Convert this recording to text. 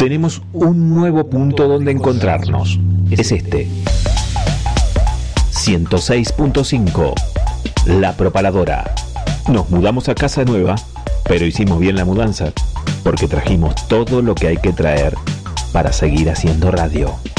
tenemos un nuevo punto donde encontrarnos. Es este. 106.5, La Propaladora. Nos mudamos a casa nueva, pero hicimos bien la mudanza, porque trajimos todo lo que hay que traer para seguir haciendo radio.